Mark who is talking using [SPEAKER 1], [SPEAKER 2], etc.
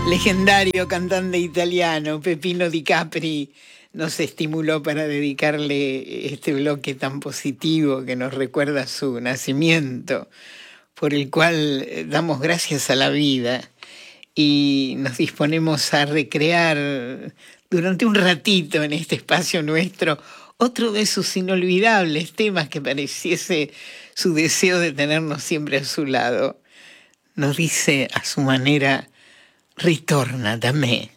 [SPEAKER 1] Legendario cantante italiano, Peppino Di Capri, nos estimuló para dedicarle este bloque tan positivo que nos recuerda su nacimiento, por el cual damos gracias a la vida y nos disponemos a recrear durante un ratito en este espacio nuestro otro de sus inolvidables temas que pareciese su deseo de tenernos siempre a su lado. Nos dice a su manera: ritorna da me.